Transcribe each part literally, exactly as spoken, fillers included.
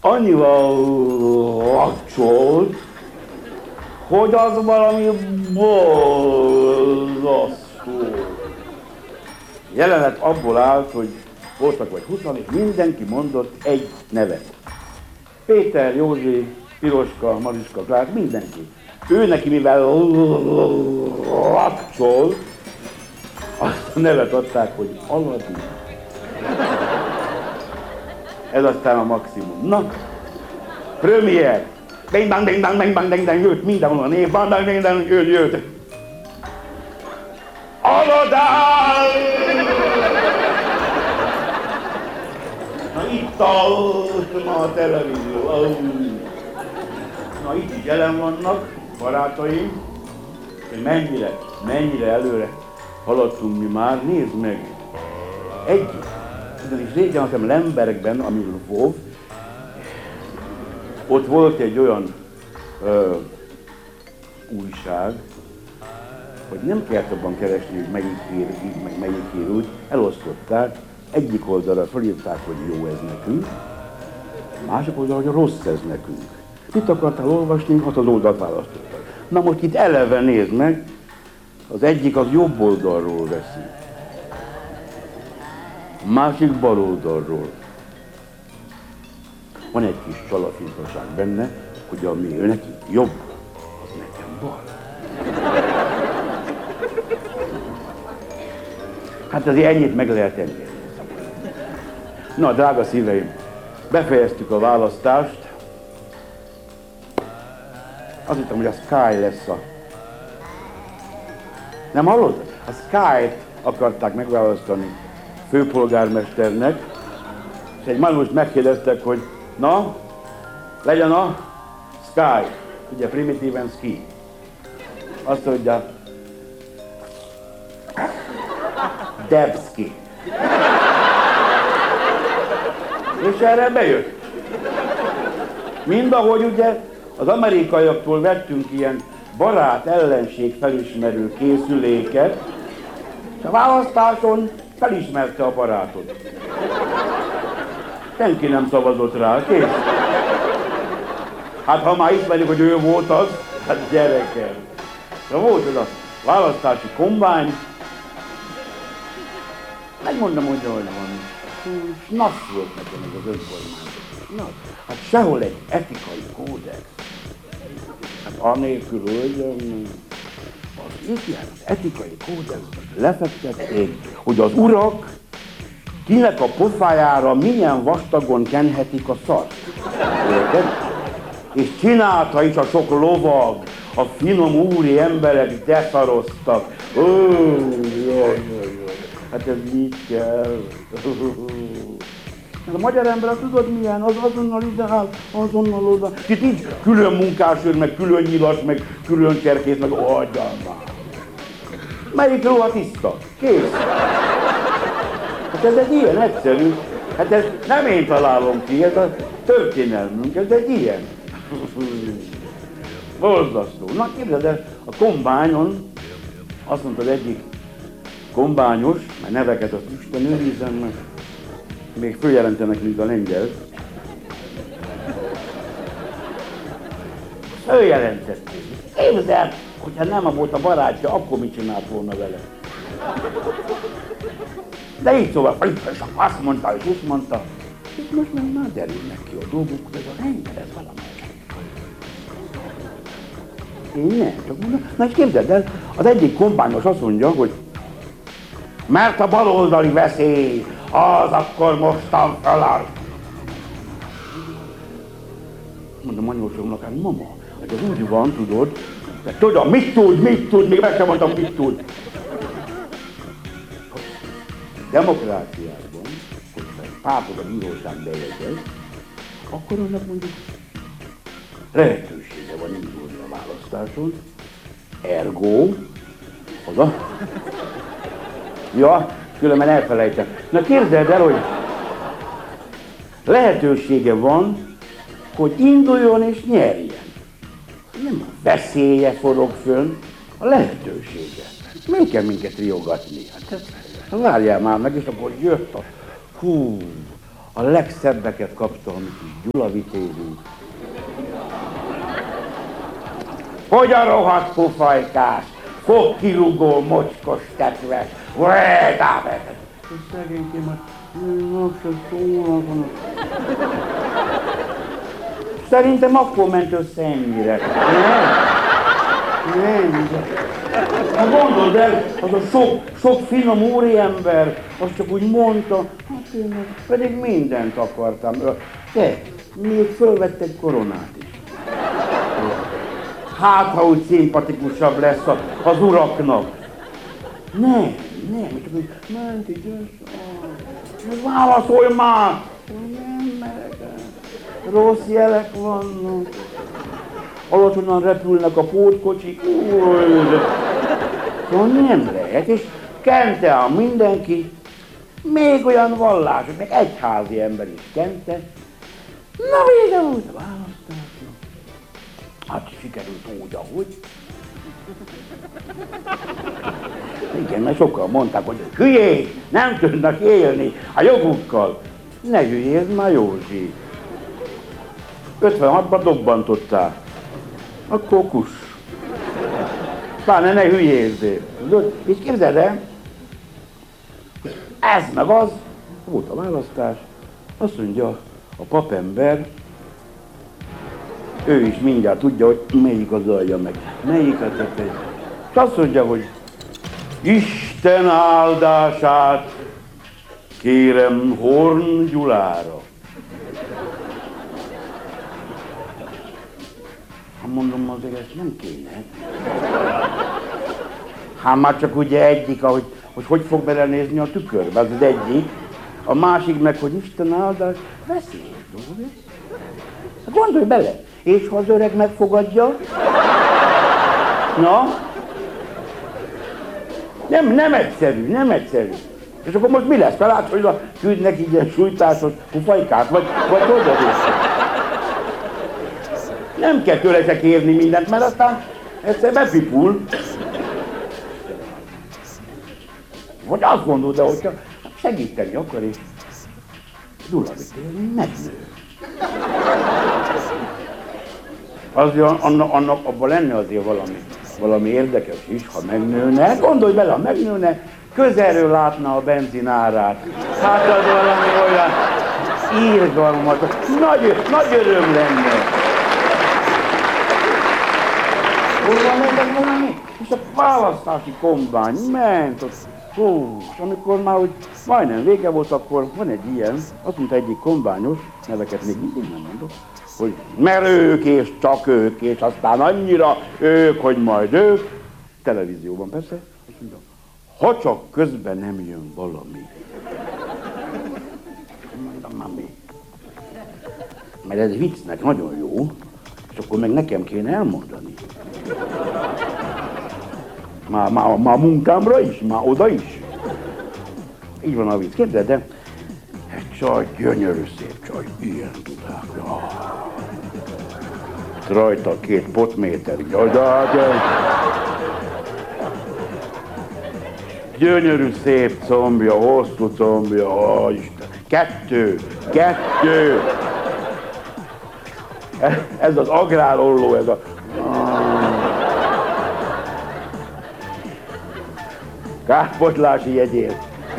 annyival lakcsolt, hogy az valami borzasztó. Jelenet abból állt, hogy voltak vagy huszan, és mindenki mondott egy nevet. Péter, Józsi, Piroska, Mariska, Klár, mindenki. Ő neki, mivel lakcsol, azt a nevet adták, hogy Aladin. Ez aztán a maximum. Na, premier. Ding dang, ding dang, ding dang, ding dang, jött mindenhol a név, ding dang, ding dang, jött, jött. Aladin! Na itt a, a televízió. Na itt is jelen vannak barátaim, hogy mennyire, mennyire előre haladtunk mi már, nézd meg! Egyik, ugyanis régen nekem Lembergben, ami Lvov, ott volt egy olyan ö, újság, hogy nem kellett abban keresni, hogy melyik ír így, meg melyik ír úgy, elosztották, egyik oldalra felírták, hogy jó ez nekünk, a másik oldalra, hogy rossz ez nekünk. Mit akartál olvasni, azt az oldalt választottak. Na most itt eleve nézd meg, az egyik az jobb oldalról veszi, a másik bal oldalról. Van egy kis csalafintaság benne, hogy ami ő neki jobb, az nekem bal. Hát azért ennyit meg lehet tenni. Na, drága szíveim, befejeztük a választást. Azt hittem, hogy a Sky lesz a... Nem hallod? A Sky-t akarták megválasztani főpolgármesternek, és egy manust megkérdeztek, hogy na, legyen a Sky, ugye primitíven ski. Azt mondja, Debski. És erre bejött. Mindahogy ugye az amerikaiaktól vettünk ilyen barát-ellenség felismerő készüléket, és a választáson felismerte a barátot. Senki nem szavazott rá, kész. Hát ha már ismerjük, hogy ő volt az, hát gyerekem. De volt az a választási kombány, megmondom, hogy hogy van. Snasz volt nekem ez az önkormányzat. Na, hát sehol egy etikai kódex. Hát anélkül, hogy az ilyen etikai kódexben lefektették, hogy az urak kinek a pofájára milyen vastagon kenhetik a szart. Érted? És csinálta is a sok lovag, a finom úri emberek deszaroztak. Ó, jaj, jaj, jaj. Hát ez mit kell? A magyar ember, azt tudod milyen? Az azonnal ide áll, azonnal oda. Itt nincs külön munkásőr, meg külön nyilas, meg külön cserkész, meg adjam már. Melyik ló a tiszta? Kész. Hát ez egy ilyen egyszerű. Hát ez nem én találom ki, ez a történelmünk, ez egy ilyen. Borzasztó. Na képzeld el, a kombányon, azt mondta az egyik kombányos, mert neveket azt Isten őrizzen, meg még följelentenek, mint a lengyel. Följelentették. Képzeld el, hogyha nem volt a barátja, akkor mit csinált volna vele? De így szóval, azt mondta, és úgy mondta, és most meg már derülnek ki a dolgok, hogy ez a lengyel, ez valamelyik. Én nem, csak mondom. Na és képzeld el, az egyik kombányos azt mondja, hogy mert a baloldali veszély, az akkor mostan feláll. Mondom anyósomnak, hát mama, hát ez úgy van, tudod, de tudom, mit tud, mit tud, még meg sem mondtam, mit tud. Demokráciában, hogyha egy pártot a bíróság bejegyez, akkor annak mondjuk lehetősége van indulni a választáson, ergo, oda. Ja, különben elfelejtem. Na képzeld el, hogy lehetősége van, hogy induljon és nyerjen. Nem a veszélye forog fönn, a lehetősége. Miért kell minket riogatni? Hát ez, várjál már meg, és akkor jött a, hú, A legszebbeket kapta a mi kis Gyula vitézünk. Hogy a rohadt pufajkás, fogkirúgó, mocskos tetves, vrédábet! És szegénykém, hát, most ez szóval. Szerintem akkor ment össze ennyire. Nem? Nem. Ha gondold el, az a sok, sok finom úriember, az csak úgy mondta, hát én pedig mindent akartam. Te, még fölvett egy koronát is. Hát, ha úgy szimpatikusabb lesz az uraknak. Nem, nem, csak úgy ment így össze. Válaszolj már! Nem merek. Rossz jelek vannak. Alacsonyan repülnek a pótkocsik. Szóval nem lehet, és kente a mindenki, még olyan vallásos, még egyházi ember is kente. Na vége volt a választásnak. Hát sikerült úgy, ahogy. Igen, mert sokan mondták, hogy hülyék, nem tudnak élni a jogukkal. Ne hülyézd már, Józsi. ötvenhatban dobbantották. Akkor kuss. Pláne ne hülyézzél. És képzeld el, ez meg az, volt a választás, azt mondja a papember, ő is mindjárt tudja, hogy melyik az alja meg, melyik a tetej. És azt mondja, hogy Isten áldását kérem Horn Gyulára. Ha mondom, azért ezt nem kéne. Hát már csak ugye egyik, ahogy, hogy hogy fog belenézni a tükörbe, az az egyik. A másik meg, hogy Isten áldás, veszélyes dolog. Gondolj bele, és ha az öreg megfogadja? Na? Nem, nem egyszerű, nem egyszerű. És akkor most mi lesz? Találsz, hogy a küldnek így ilyen sújtásos pufajkát, vagy, vagy hogy az? Nem kell tőle se kérni mindent, mert aztán egyszer bepipul. Vagy azt gondolod, de hogyha segíteni akar, és Gyula Vitéz megnő. Azért annak, annak abban lenne azért valami, valami érdekes is, ha megnőne. Gondolj bele, ha megnőne, közelről látna a benzin árát. Hát az valami olyan írgalmat, nagy, nagy öröm lenne. Hol van ennek valami? És a választási kombány ment, hú, és amikor már úgy majdnem vége volt, akkor van egy ilyen, azt mondta egyik kombányos, neveket még mindig nem mondok, hogy mert ők és csak ők, és aztán annyira ők, hogy majd ők, televízióban persze, azt mondja, ha csak közben nem jön valami. Mondom, már mi? Mert ez viccnek nagyon jó, és akkor meg nekem kéne elmondani. Már, már, már munkámra is, már oda is. Így van a vicc. Képzeld, de egy csaj, gyönyörű szép csaj, ilyen tudák. Ja. Rajta két potméter, jaj, de hát, gyönyörű szép combja, hosszú combja, ó, Isten. Kettő, kettő. Ez az agrárolló, ez a... Kárpotlási jegyért.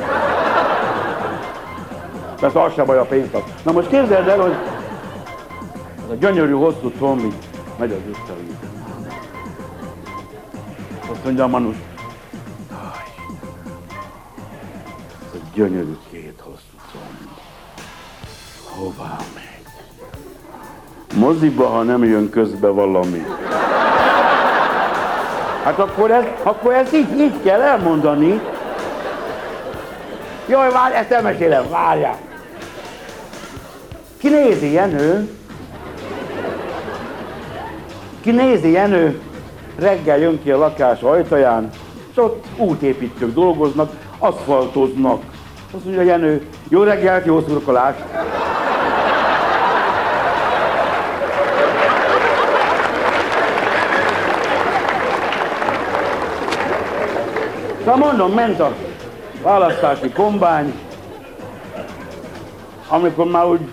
Persze az sem baj, a pénzt ad. Na most képzeld el, hogy ez a gyönyörű hosszú combi megy az összevízen. Azt mondja a Manus, ez a gyönyörű két hosszú combi. Hová megy? Moziba, ha nem jön közbe valami. Hát akkor ez, akkor ez így, így kell elmondani. Jaj, várj, ezt elmesélem, várjál. Ki nézi, Jenő? Ki nézi, Jenő? Reggel jön ki a lakás ajtaján, és ott útépítők dolgoznak, aszfaltoznak. Azt mondja, Jenő, jó reggelt, jó szurkolást. Szóval mondom, ment a választási kombány, amikor már úgy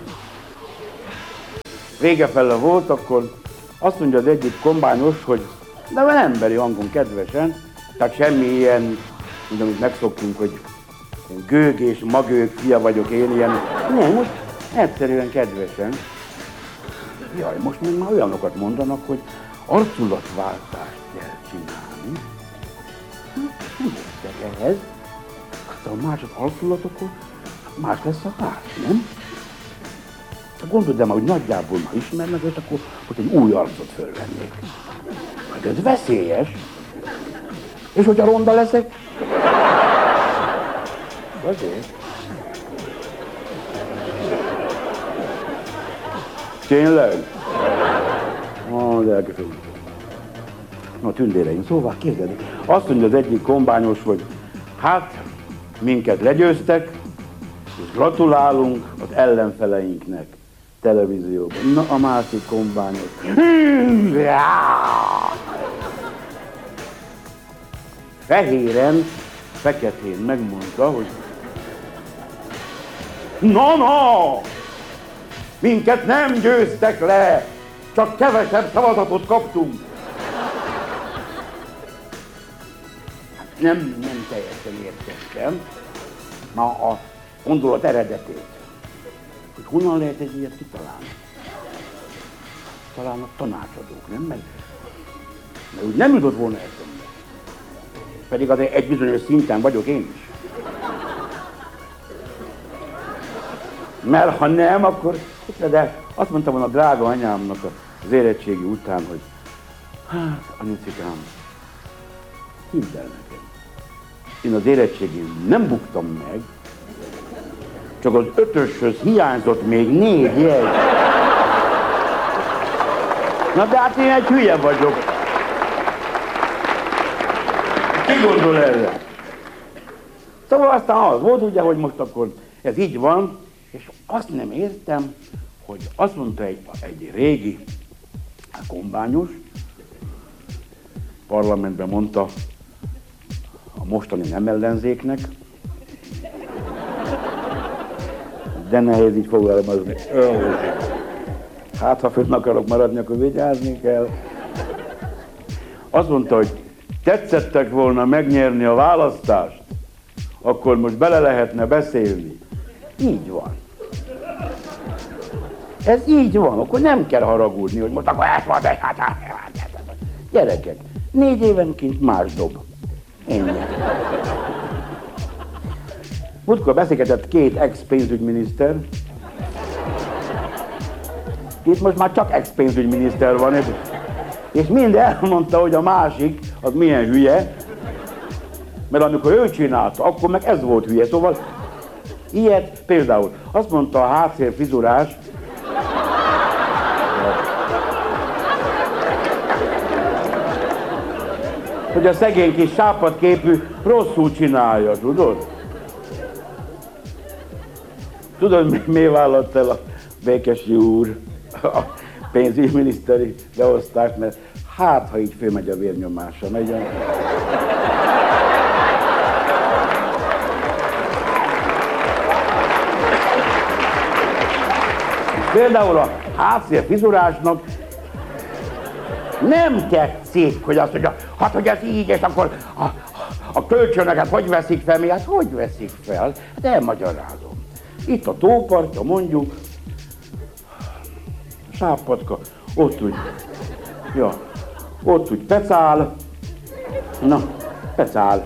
végefele volt, akkor azt mondja az egyik kombányos, hogy de van emberi hangon kedvesen, tehát semmi ilyen, mint amit megszoktunk, hogy gőg és magőg fia vagyok én, ilyen. Nem, most egyszerűen kedvesen. Jaj, most még már olyanokat mondanak, hogy arculatváltást kell csinálni. Nem értek ehhez. Hát ha más az arculat, akkor más lesz a ház, nem? Gondold el már, hogy nagyjából már ismernek, és akkor ott egy új arcot fölvennék. Hát ez veszélyes. És hogyha ronda leszek? Azért. Tényleg? Ah, de elkezdődöm. Na, tündéreim, szóval képzeld, azt mondja az egyik kombányos, hogy hát, minket legyőztek, és gratulálunk az ellenfeleinknek televízióban. Na, a másik kombányos. Fehéren, feketén megmondta, hogy na, na! Minket nem győztek le, csak kevesebb szavazatot kaptunk. Hát nem, nem teljesen értettem ma a gondolat eredetét, hogy honnan lehet egy ilyet kitalálni. Talán a tanácsadók, nem? Mert, mert úgy nem jutott volna eszembe. Pedig azért egy bizonyos szinten vagyok én is. Mert ha nem, akkor... De azt mondtam volna a drága anyámnak az érettségi után, hogy hát, anyucikám, hidd el nekem. Én az érettségén nem buktam meg, csak az ötöshöz hiányzott még négy jegy. Na de hát én egy hülye vagyok. Ki gondol erre? Szóval aztán az volt ugye, hogy most akkor ez így van, és azt nem értem, hogy azt mondta egy, egy régi kombányos, parlamentben mondta a mostani nem ellenzéknek, de nehéz így fogalmazni. Hát, ha fönn akarok maradni, akkor vigyázni kell. Azt mondta, hogy tetszettek volna megnyerni a választást, akkor most bele lehetne beszélni. Így van. Ez így van, akkor nem kell haragudni, hogy most akkor ezt van, hát, gyerekek, négy évenként más dob. Ennyi. Múltkor beszélgetett két ex-pénzügyminiszter. Itt most már csak ex-pénzügyminiszter van, és, és mind elmondta, hogy a másik az milyen hülye, mert amikor ő csinálta, akkor meg ez volt hülye. Szóval ilyet például azt mondta a hátszél frizurás, hogy a szegény kis sápadképű rosszul csinálja, tudod? Tudod, mi, mi vállalt el a Békessy úr a pénzügyminiszteri beosztást, mert hát, ha így fölmegy a vérnyomása, megy a... Például a hátszél frizurásnak nem tetszik, hogy azt mondja, hát hogy ez így, és akkor a, a kölcsönöket hogy veszik fel, mi? Hát hogy veszik fel? Hát elmagyarázom. Itt a tópartja, mondjuk, sápadka, ott úgy, ja, ott úgy pecál, na, pecál.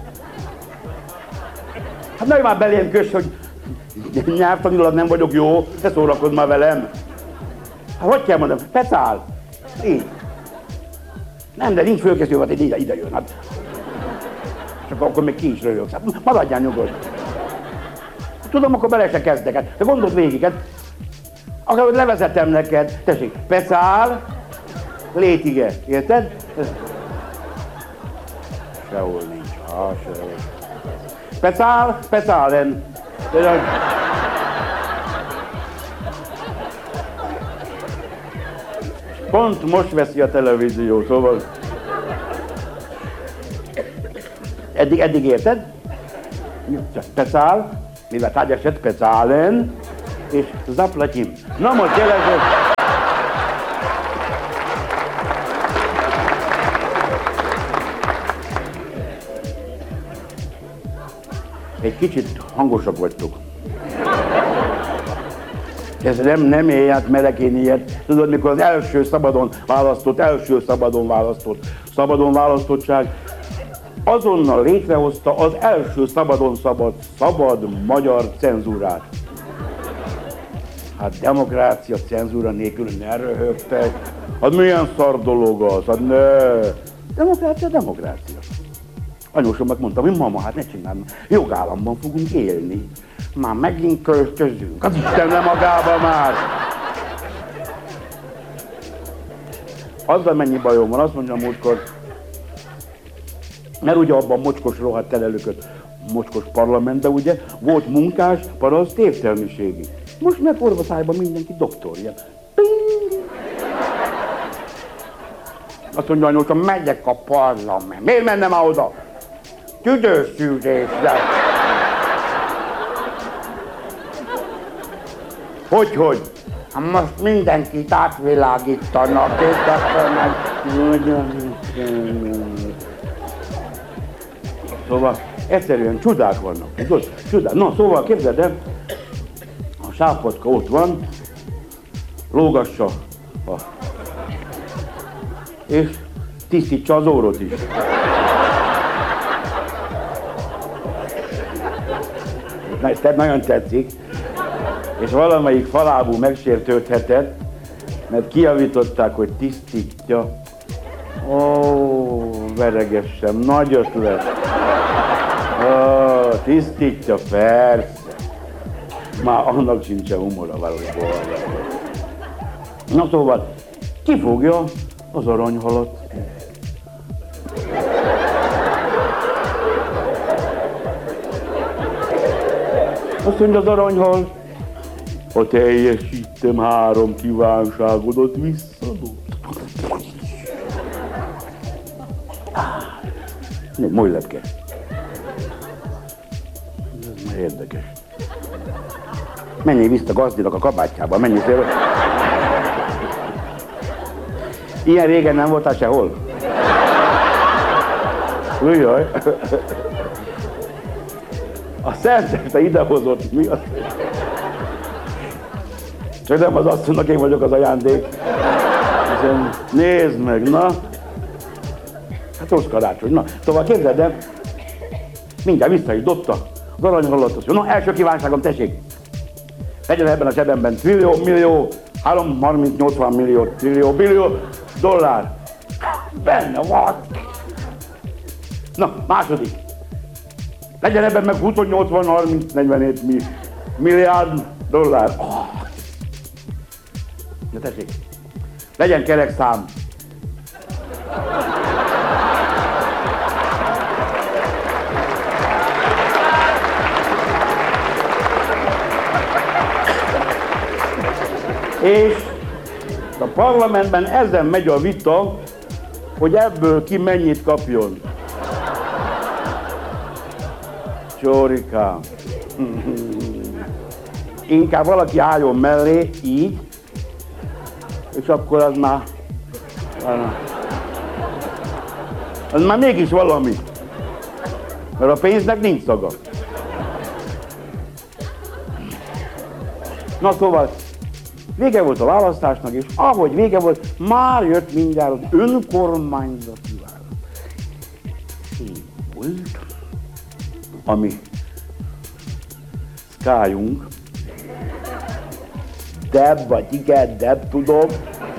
Hát ne már belém kös, hogy nyelvtanilag nem vagyok jó, te szórakozz már velem. Hát hogy kell mondani? Pecál. Így. Nem, de nincs fölkészülve, hogy ide, ide jön. Hát. Csak akkor még ki is röhögsz. Hát maradjál nyugodj. Tudom, akkor bele se kezdek. De gondold végig. Hát. Akár, hogy levezetem neked. Tessék, pecál, létige. Érted? Sehol nincs. Ha, sehol. Pecál, pecálen. Pont most veszi a televízió, szóval... Eddig, eddig érted? Pecál, mivel tárgyaset pecálen, és zaplatyim. Na most gyerekek! Egy kicsit hangosak vagytok. Ez nem, nem élját merek én ilyet. Tudod, mikor az első szabadon választott, első szabadon választott, szabadon választottság azonnal létrehozta az első szabadon szabad, szabad magyar cenzúrát. Hát demokrácia, cenzúra nélkül ne röhögtek. Hát milyen szar dolog az, hát ne. Demokrácia, demokrácia. Anyósomnak mondtam, hogy mama, hát ne csinálj, jogállamban fogunk élni. Már megint költözünk, az Isten nem magába már. Azzal mennyi bajom van, azt mondja a múltkor, mert ugye abban mocskos rohadt elelőköt, mocskos parlamentben ugye, volt munkás, paraszt, értelmiségi. Most meg orvoszájban mindenki doktor, ilyen. Ping! Azt mondja anyósom, megyek a parlament. Miért mennem már oda? Tüdőszűrésre. Hogy, hogy? Hát most mindenkit átvilágítanak, és akkor meg... Szóval egyszerűen csodák vannak, tudod? Csodák. Na, szóval képzeld el, a sápatka ott van, lógassa a... és tisztítsa az órot is. Ez nagyon tetszik, és valamelyik falábú megsértődhetett, mert kijavították, hogy tisztítja. Ó, veregessem, nagy ötlet. Ó, tisztítja, persze. Már annak sincsen humora valójában. Na szóval, kifogja az aranyhalat. Azt mondja az aranyhal, ha teljesítem három kívánságodat, visszadod. Nem, majd lepke. Ez már érdekes. Menjél vissza gazdinak a kabátjába, menjél szépen. Ilyen régen nem voltál sehol? Ujjaj. A szerzete idehozott, mi az? Csak nem az asszonynak, én vagyok az ajándék. Hiszen, nézd meg, na. Hát rossz karácsony, na. Szóval képzeld el, mindjárt vissza is dobta az aranyhalat. Na, első kívánságom, tessék. Legyen ebben a zsebemben trillió, millió, három, harminc, nyolcvan millió, trillió, billió dollár. Benne van. Na, második. Legyen ebben meg húsz, nyolcvan, harminc, negyvenhét milliárd dollár. Oh. Na tessék, legyen kerek szám. És a parlamentben ezen megy a vita, hogy ebből ki mennyit kapjon. Csórikám. Inkább valaki álljon mellé, így, és akkor az már... Az már mégis valami. Mert a pénznek nincs szaga. Na szóval, vége volt a választásnak, és ahogy vége volt, már jött mindjárt az önkormányzati választás. Én volt, ami szkájunk, Deb, vagy igen, Deb, tudom.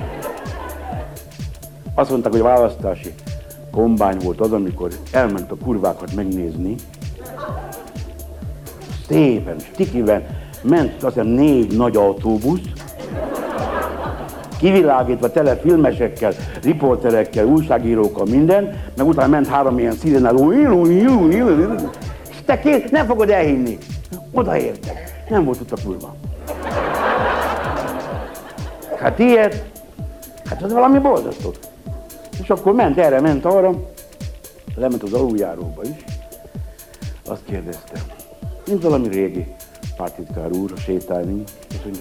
Azt mondták, hogy a választási kombány volt az, amikor elment a kurvákat megnézni. Szépen, stikiben ment azt hiszem négy nagy autóbusz, kivilágítva tele filmesekkel, riporterekkel, újságírókkal, minden, meg utána ment három ilyen szirénáló, és te kér, nem fogod elhinni. Odaértek. Nem volt ott a kurva. Hát ilyet, hát az valami boldogtott. És akkor ment erre, ment arra, lement az aluljáróba is. Azt kérdezte, mint valami régi pártitkár úr, sétálni, Azt mondja,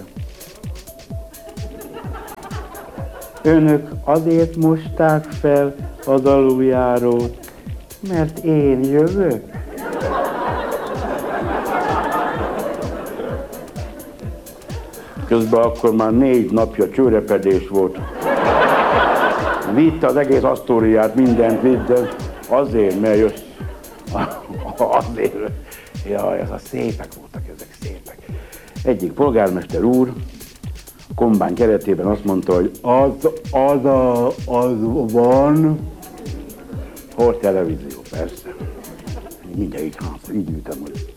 önök azért mosták fel az aluljárót, mert én jövök. Közben akkor már négy napja csőrepedés volt. Vitte az egész Asztóriát, mindent vitt, azért, mert jössz. Azért. Jaj, ez a szépek voltak, ezek szépek. Egyik polgármester úr a kombány keretében azt mondta, hogy az, az, a, az van. Hol televízió, persze. Mindjárt így, így ültem, hogy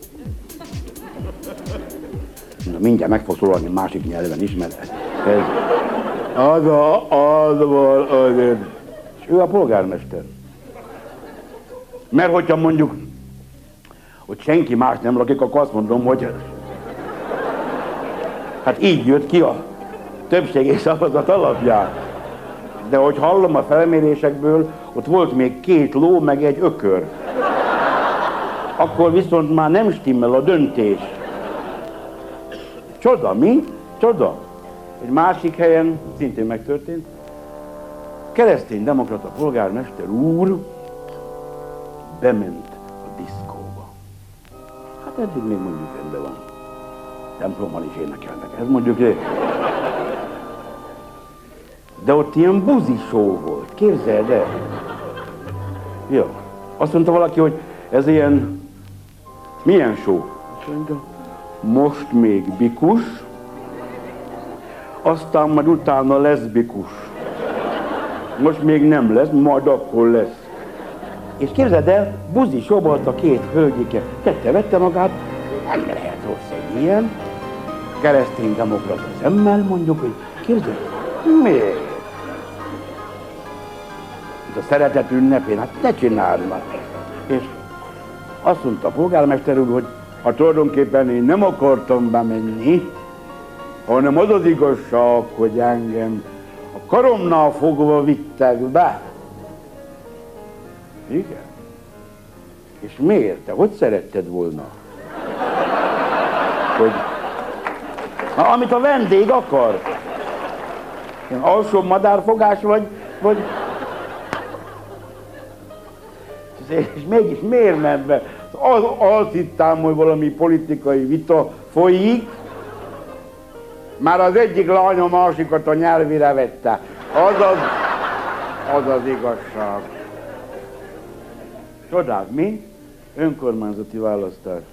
na, mindjárt meg fog szólalni másik nyelven is, mert ez az a, az van, azért. És ő a polgármester. Mert hogyha mondjuk, hogy senki más nem lakik, akkor azt mondom, hogy hát így jött ki a többségi szavazat alapján. De hogy hallom a felmérésekből, ott volt még két ló, meg egy ökör. Akkor viszont már nem stimmel a döntés. Csoda, mi? Csoda. Egy másik helyen, szintén megtörtént, keresztény-demokrata polgármester úr bement a diszkóba. Hát eddig még mondjuk rendben van. Templomban is énekelnek, ez mondjuk. De ott ilyen buzi show volt, képzeld el. Jó. Azt mondta valaki, hogy ez ilyen, milyen show? Azt mondja, most még bikus, aztán majd utána leszbikus. Most még nem lesz, majd akkor lesz. És képzeld el, buzi sobolt a két hölgyike. Tette, vette magát, nem lehet rossz egy ilyen. Keresztény-demokrata szemmel mondjuk, hogy képzeld, miért? Ez a szeretet ünnepén, hát ne csináld már. És azt mondta a polgármester úr, hogy hát tulajdonképpen én nem akartam bemenni, hanem az az igazság, hogy engem a karomnál fogva vittek be. Igen? És miért? Te hogy szeretted volna? Hogy... Na, amit a vendég akar. Ilyen alsó madárfogás vagy, vagy... És mégis miért ment be? Az, azt hittem, hogy valami politikai vita folyik, már az egyik lány a másikat a nyelvére vette. Az az, az, az igazság. Csodák, mi? Önkormányzati választás.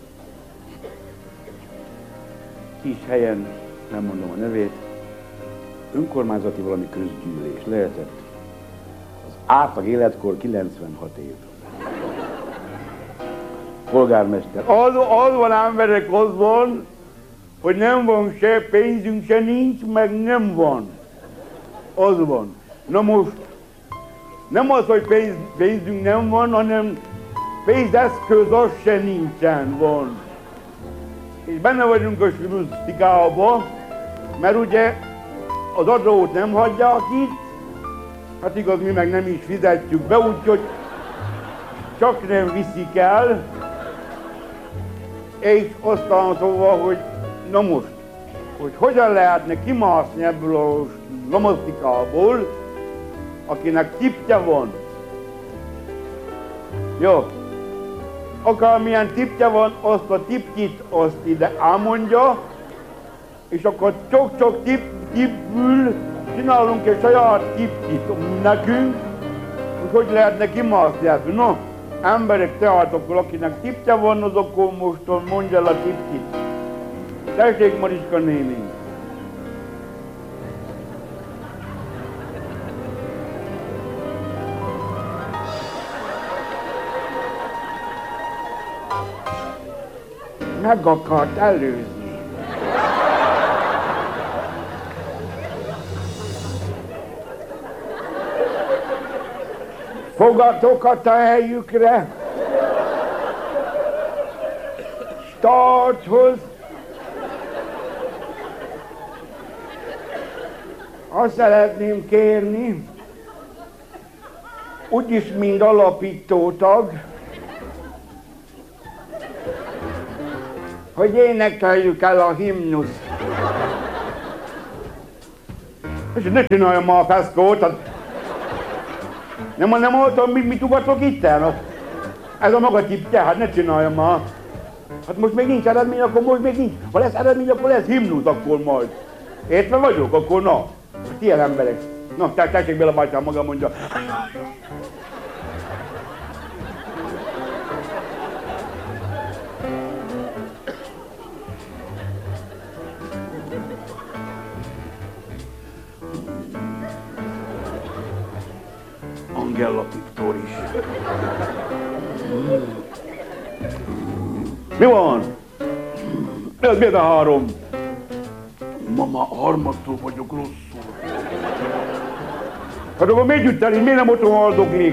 Kis helyen, nem mondom a nevét, önkormányzati valami közgyűlés lehetett. Az átlag életkor kilencvenhat év. Polgármester. Az, az van emberek, az van, hogy nem van se pénzünk, se nincs, meg nem van. Az van. Na most, nem az, hogy pénz, pénzünk nem van, hanem pénzeszköz az se nincsen, van. És benne vagyunk a sürüsztikában, mert ugye az adót nem hagyják itt, hát igaz, mi meg nem is fizetjük be, úgyhogy csak nem viszik el, és aztán szóval, hogy na most, hogy hogyan lehetne kimászni ebből a lomosztikából, akinek tipje van. Jó, akármilyen tipje van, azt a tipjit azt ide elmondja, és akkor csak-csak tip, tipből csinálunk egy saját tipjit nekünk, hogy hogy lehetne kimászni ezt. No, emberek, tehát akkor akinek tipje van, az akkor most mondja el a tipjit. Tessék, Mariska néni! Meg akart előzni. Fogatokat a helyükre. Starthoz. Azt szeretném kérni, úgyis mind alapító tag, hogy énekeljük el a himnuszt. És ne csináljam már a feszkót, hát... Nem, nem hallottam, mit, mit ugatok itt el? Ez a maga tipje, hát ne csináljam már. Hát most még nincs eredmény, akkor most még nincs. Ha lesz eredmény, akkor lesz himnusz, akkor majd. Értve vagyok, akkor na. Hát ilyen emberek. Na, te, tessék bele, bátyám maga mondja. Angella Piktor is. Mi van? Ez miért a három? Mama, harmadtól vagyok rosszul. Hát akkor miért jut el így? Miért nem otthon haldoglik?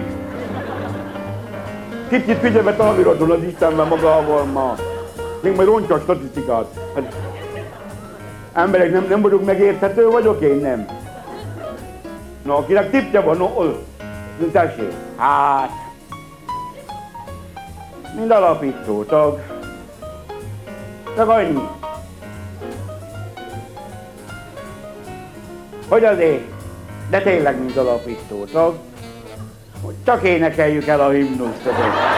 Kicsit figyelme talviradon az Istenben magával ma. Még majd rontja a statisztikát. Hát, emberek, nem, nem vagyok megérthető, vagyok én, nem? Na, akinek tippje van, no, tessék. Hát, mind alapító tag. Csak annyi. Hogy azért, de tényleg mint alapító tag, hogy csak énekeljük el a himnuszt.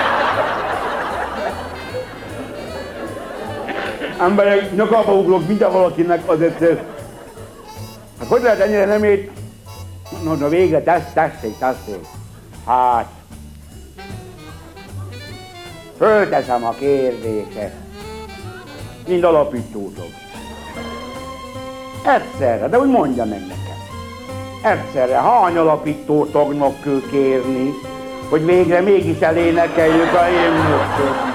Emberek, nyakába ugrok minden valakinek az egyszer. Hát hogy lehet ennyire nem ért? No, no végre, tesz, tessék, tessék. Hát, fölteszem a kérdéset. Mind alapítótok. Egyszerre, de úgy mondja meg nekem. Egyszerre hány alapító tagnak kell kérni, hogy végre mégis elénekeljük a himnuszt.